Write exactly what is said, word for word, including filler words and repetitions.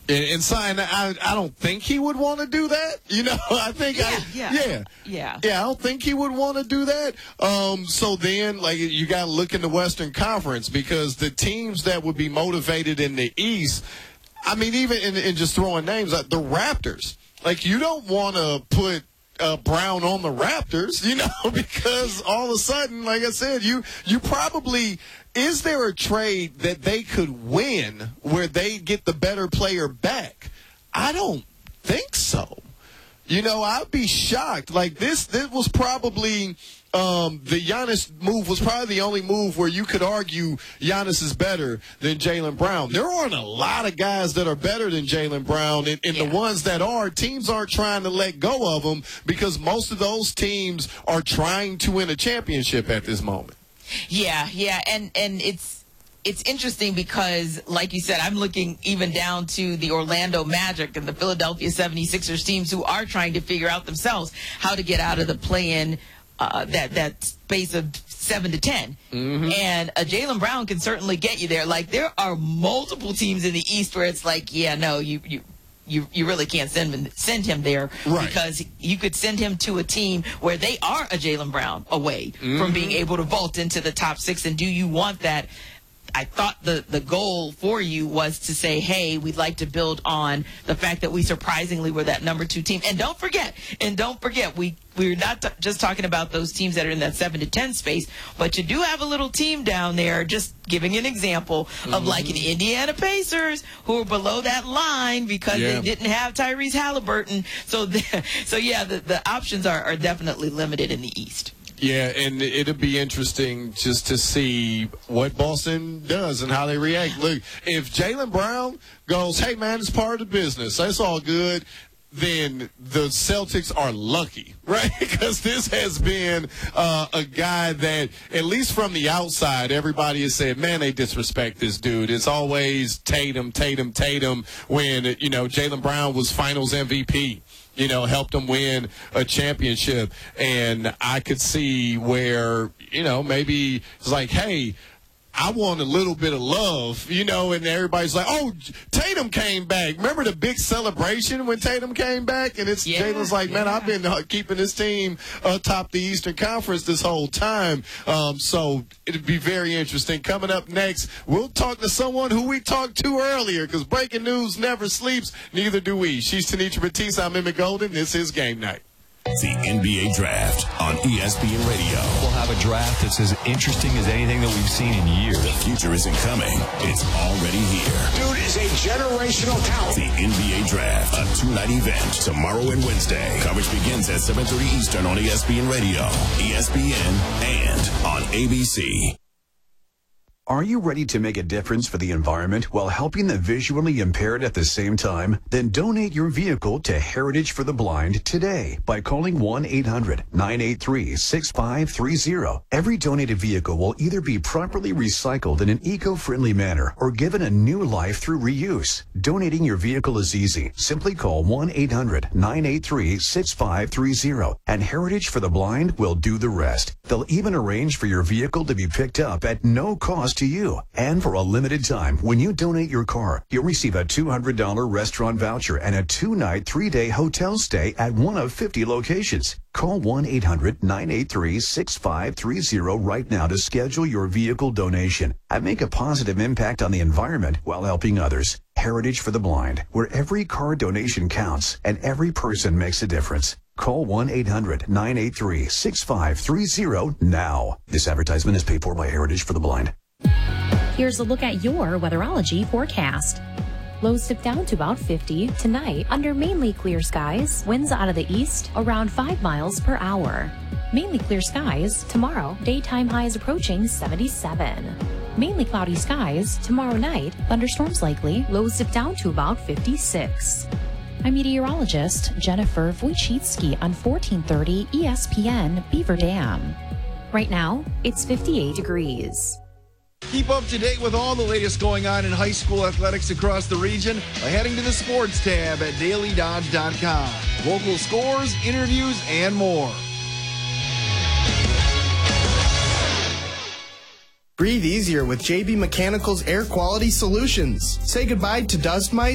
And, and sign, I, I don't think he would want to do that. You know, I think, yeah, I, yeah, yeah, yeah, yeah. I don't think he would want to do that. Um, so then, like, you got to look in the Western Conference because the teams that would be motivated in the East, I mean, even in, in just throwing names, like the Raptors. Like, you don't want to put uh, Brown on the Raptors, you know, because all of a sudden, like I said, you you probably. Is there a trade that they could win where they get the better player back? I don't think so. You know, I'd be shocked. Like, this this was probably um, the Giannis move was probably the only move where you could argue Giannis is better than Jaylen Brown. There aren't a lot of guys that are better than Jaylen Brown, and, and yeah. the ones that are, teams aren't trying to let go of them because most of those teams are trying to win a championship at this moment. Yeah, yeah, and and it's it's interesting because, like you said, I'm looking even down to the Orlando Magic and the Philadelphia seventy-sixers teams who are trying to figure out themselves how to get out of the play-in, uh, that that space of seven to ten. Mm-hmm. And a Jaylen Brown can certainly get you there. Like, there are multiple teams in the East where it's like, yeah, no, you you. You you really can't send him send him there right. because you could send him to a team where they are a Jaylen Brown away mm-hmm. from being able to vault into the top six. And do you want that? I thought the, the goal for you was to say, hey, we'd like to build on the fact that we surprisingly were that number two team. And don't forget, and don't forget, we, we're not t- just talking about those teams that are in that seven to ten space, but you do have a little team down there, just giving an example of mm-hmm. like an Indiana Pacers who are below that line because yeah. they didn't have Tyrese Halliburton. So, the, so yeah, the, the options are, are definitely limited in the East. Yeah, and it'll be interesting just to see what Boston does and how they react. Look, if Jaylen Brown goes, hey, man, it's part of the business, that's all good, then the Celtics are lucky, right? Because this has been uh, a guy that, at least from the outside, everybody has said, man, they disrespect this dude. It's always Tatum, Tatum, Tatum when, you know, Jaylen Brown was finals M V P. You know, helped them win a championship. And I could see where, you know, maybe it's like, hey, I want a little bit of love, you know, and everybody's like, oh, Tatum came back. Remember the big celebration when Tatum came back? And it's yeah, Jalen's like, man, yeah. I've been uh, keeping this team atop the Eastern Conference this whole time. Um, so it'd be very interesting. Coming up next, we'll talk to someone who we talked to earlier because breaking news never sleeps. Neither do we. She's Tanisha Batiste. I'm Emmett Golden. This is Game Night. The N B A Draft on E S P N Radio. We'll have a draft that's as interesting as anything that we've seen in years. The future isn't coming. It's already here. Dude is a generational talent. The N B A Draft, a two-night event, tomorrow and Wednesday. Coverage begins at seven thirty Eastern on E S P N Radio, E S P N, and on A B C. Are you ready to make a difference for the environment while helping the visually impaired at the same time? Then donate your vehicle to Heritage for the Blind today by calling one eight hundred nine eight three six five three zero. Every donated vehicle will either be properly recycled in an eco-friendly manner or given a new life through reuse. Donating your vehicle is easy. Simply call one eight hundred nine eight three six five three zero and Heritage for the Blind will do the rest. They'll even arrange for your vehicle to be picked up at no cost to you. And for a limited time, when you donate your car, you'll receive a two hundred dollars restaurant voucher and a two-night, three-day hotel stay at one of fifty locations. Call one eight hundred nine eight three six five three zero right now to schedule your vehicle donation and make a positive impact on the environment while helping others. Heritage for the Blind, where every car donation counts and every person makes a difference. Call one eight hundred nine eight three six five three zero now. This advertisement is paid for by Heritage for the Blind. Here's a look at your weatherology forecast. Lows dip down to about fifty tonight under mainly clear skies. Winds out of the east around five miles per hour. Mainly clear skies tomorrow. Daytime highs approaching seventy-seven. Mainly cloudy skies tomorrow night. Thunderstorms likely. Lows dip down to about fifty-six. I'm meteorologist Jennifer Wojcicki on fourteen thirty E S P N Beaver Dam. Right now, it's fifty-eight degrees. Keep up to date with all the latest going on in high school athletics across the region by heading to the sports tab at daily dodge dot com. Local scores, interviews, and more. Breathe easier with J B Mechanical's air quality solutions. Say goodbye to dust mites